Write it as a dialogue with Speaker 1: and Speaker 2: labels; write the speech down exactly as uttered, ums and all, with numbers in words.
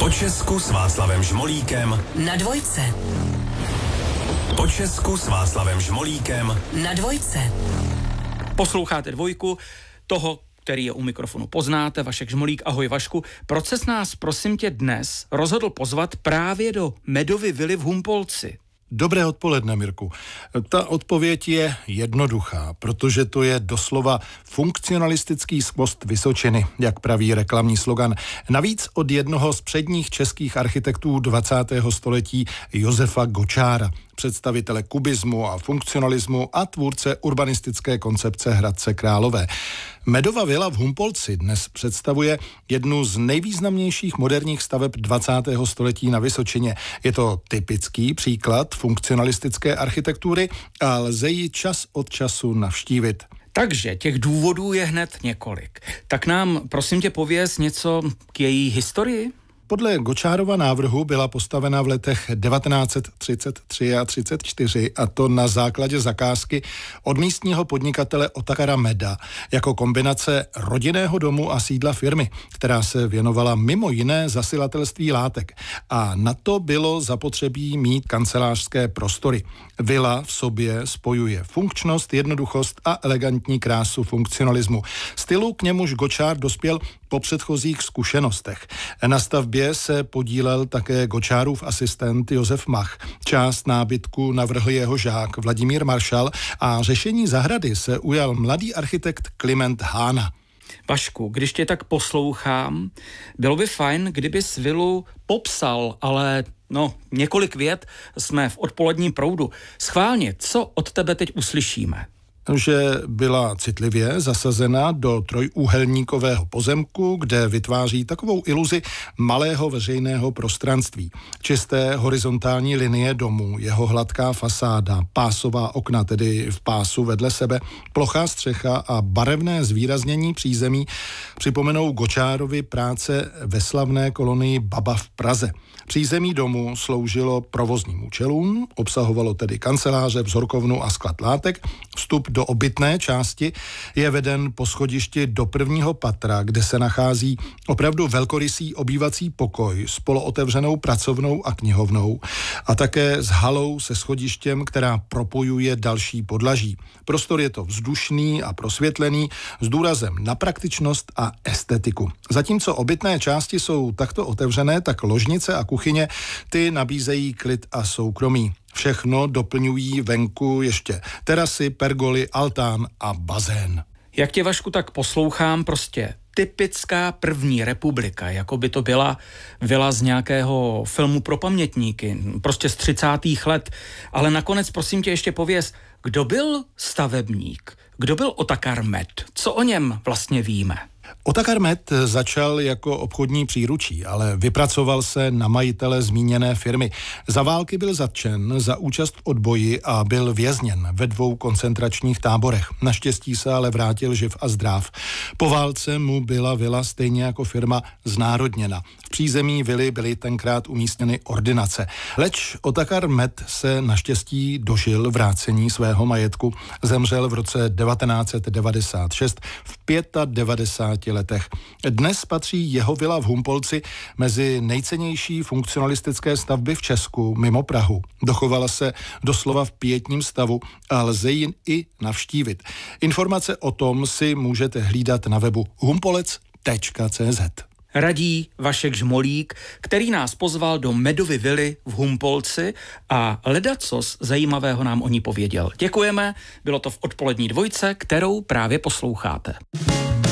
Speaker 1: Po Česku s Václavem Žmolíkem
Speaker 2: na dvojce.
Speaker 1: Po Česku s Václavem Žmolíkem
Speaker 2: na dvojce.
Speaker 3: Posloucháte dvojku, toho, který je u mikrofonu poznáte, Vašek Žmolík. Ahoj Vašku. Proč ses nás, prosím tě, dnes rozhodl pozvat právě do Medovy vily v Humpolci?
Speaker 4: Dobré odpoledne, Mirku. Ta odpověď je jednoduchá, protože to je doslova funkcionalistický skvost Vysočiny, jak praví reklamní slogan. Navíc od jednoho z předních českých architektů dvacátého století Josefa Gočára, představitele kubismu a funkcionalismu a tvůrce urbanistické koncepce Hradce Králové. Medova vila v Humpolci dnes představuje jednu z nejvýznamnějších moderních staveb dvacátého století na Vysočině. Je to typický příklad funkcionalistické architektury a lze ji čas od času navštívit.
Speaker 3: Takže těch důvodů je hned několik. Tak nám, prosím tě, pověz něco k její historii?
Speaker 4: Podle Gočárova návrhu byla postavena v letech devatenáct set třicet tři a třicet čtyři, a to na základě zakázky od místního podnikatele Otakara Meda jako kombinace rodinného domu a sídla firmy, která se věnovala mimo jiné zasilatelství látek. A na to bylo zapotřebí mít kancelářské prostory. Vila v sobě spojuje funkčnost, jednoduchost a elegantní krásu funkcionalismu. Stylu, k němuž Gočár dospěl po předchozích zkušenostech. Na stavbě se podílel také Gočárův asistent Josef Mach. Část nábytku navrhl jeho žák Vladimír Maršal a řešení zahrady se ujal mladý architekt Kliment Hána.
Speaker 3: Vašku, když tě tak poslouchám, bylo by fajn, kdybys vilu popsal, ale no, několik vět, jsme v odpoledním proudu. Schválně, co od tebe teď uslyšíme?
Speaker 4: Že byla citlivě zasazena do trojúhelníkového pozemku, kde vytváří takovou iluzi malého veřejného prostranství. Čisté horizontální linie domu, jeho hladká fasáda, pásová okna, tedy v pásu vedle sebe, plochá střecha a barevné zvýraznění přízemí připomenou Gočárovi práce ve slavné kolonii Baba v Praze. Přízemí domu sloužilo provozním účelům, obsahovalo tedy kanceláře, vzorkovnu a sklad látek. Vstup do obytné části je veden po schodišti do prvního patra, kde se nachází opravdu velkorysý obývací pokoj s polootevřenou pracovnou a knihovnou a také s halou se schodištěm, která propojuje další podlaží. Prostor je to vzdušný a prosvětlený s důrazem na praktičnost a estetiku. Zatímco obytné části jsou takto otevřené, tak ložnice a kuchyně ty nabízejí klid a soukromí. Všechno doplňují venku ještě terasy, pergoly, altán a bazén.
Speaker 3: Jak tě, Vašku, tak poslouchám, prostě typická první republika, jako by to byla vila z nějakého filmu pro pamětníky, prostě z třicátých let. Ale nakonec, prosím tě, ještě pověz, kdo byl stavebník? Kdo byl Otakar Med? Co o něm vlastně víme?
Speaker 4: Otakar Med začal jako obchodní příručí, ale vypracoval se na majitele zmíněné firmy. Za války byl zatčen za účast v odboji a byl vězněn ve dvou koncentračních táborech. Naštěstí se ale vrátil živ a zdrav. Po válce mu byla vila stejně jako firma znárodněna. V přízemí vily byly tenkrát umístěny ordinace. Leč Otakar Med se naštěstí dožil vrácení svého majetku. Zemřel v roce devatenáct set devadesát šest v devadesát pěti letech. Dnes patří jeho vila v Humpolci mezi nejcennější funkcionalistické stavby v Česku mimo Prahu. Dochovala se doslova v pietním stavu a lze ji i navštívit. Informace o tom si můžete hlídat na webu humpolec tečka cé zet.
Speaker 3: Radí Vašek Žmolík, který nás pozval do Medovy vily v Humpolci a ledacos zajímavého nám o ní pověděl. Děkujeme, bylo to v odpolední dvojce, kterou právě posloucháte.